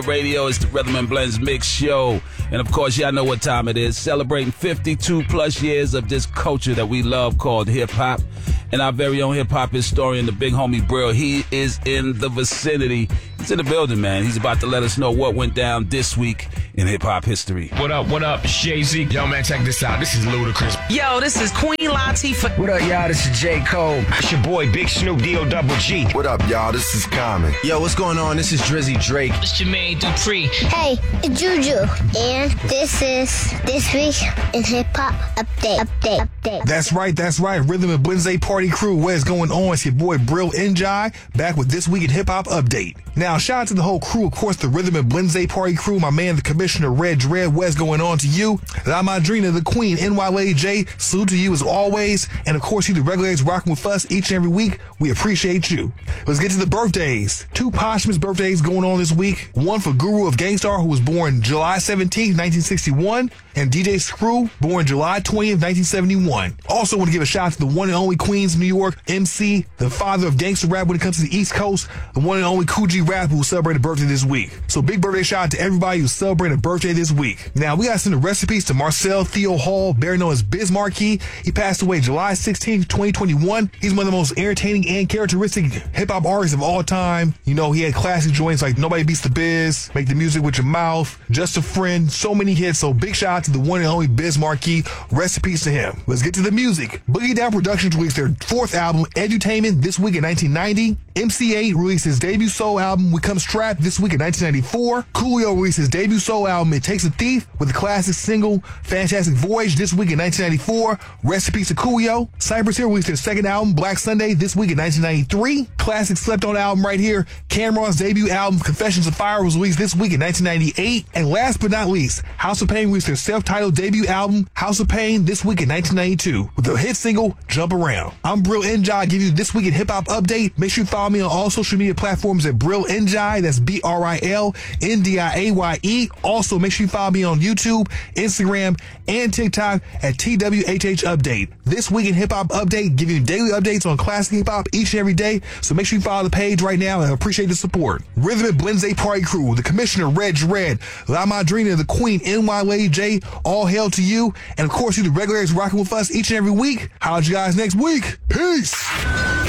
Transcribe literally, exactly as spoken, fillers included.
Radio. It's the Rhythm and Blends Mix Show. And of course, y'all know what time it is. Celebrating fifty-two plus years of this culture that we love called hip-hop. And our very own hip-hop historian, the big homie Brill, he is in the vicinity. He's in the building, man. He's about to let us know what went down this week in hip-hop history. What up, what up, Jay-Z? Yo, man, check this out. This is Ludacris. Yo, this is Queen Latifah. What up, y'all? This is J. Cole. It's your boy, Big Snoop D O Double G. What up, y'all? This is Common. Yo, what's going on? This is Drizzy Drake. It's Jermaine Dupri. Hey, it's Juju. And this is This Week in Hip Hop Update. Update. Update. That's right, that's right. Rhythm and Wednesday Party Crew. What is going on? It's your boy Brill Njai back with This Week in Hip Hop Update. Now, shout out to the whole crew, of course, the Rhythm and Wednesday Party Crew. My man, the Commissioner Red Dread. What's going on to you? La Madrina, the Queen, N Y Lady J. Salute to you as always. And of course, you the regulars rocking with us each and every week. We appreciate you. Let's get to the birthdays. Two posthumous birthdays going on this week. One for Guru of Gangstar, who was born July seventeenth, nineteen sixty-one. And D J Screw, born July twentieth, nineteen seventy-one. Also want to give a shout out to the one and only Queens, New York, M C, the father of gangster rap when it comes to the East Coast, the one and only Coogee Rap, who celebrated a birthday this week. So big birthday shout out to everybody who's celebrating a birthday this week. Now, we got to send the recipes to Marcel Theo Hall, better known as Biz Markie. He passed away July sixteenth, twenty twenty-one. He's one of the most entertaining and characteristic hip-hop artists of all time. You know, he had classic joints like Nobody Beats the Biz, Make the Music With Your Mouth, Just a Friend, so many hits. So big shout out to the one and only Biz Markie. Recipes to him. Let's get to the music. Boogie Down Productions released their fourth album, Edutainment, this week in nineteen ninety. M C A released his debut soul album, We Come Strapped, this week in nineteen ninety-four. Coolio released his debut soul album, It Takes a Thief, with the classic single, Fantastic Voyage, this week in nineteen ninety-four. Recipes to Coolio. Cypress Hill released their second album, Black Sunday, this week in nineteen ninety-three. Classic slept on album right here. Cameron's debut album, Confessions of Fire, was released this week in nineteen ninety-eight. And last but not least, House of Pain released their self-titled debut album, House of Pain, this week in nineteen ninety-two, with the hit single, Jump Around. I'm Brill Njai, giving you This Week in Hip Hop Update. Make sure you follow me on all social media platforms at Brill Njai. That's B R I L N D I A Y E. Also, make sure you follow me on YouTube, Instagram, and TikTok at T W H H Update. This Week in Hip Hop Update, giving you daily updates on classic hip hop each and every day. So make sure you follow the page right now, and I appreciate the support. Rhythm and Wednesday Party Crew, the Commissioner Red Dread, La Madrina, the Queen, N Y Lady J, all hail to you. And of course, you the regulars rocking with us each and every week. Holla at you guys next week. Peace.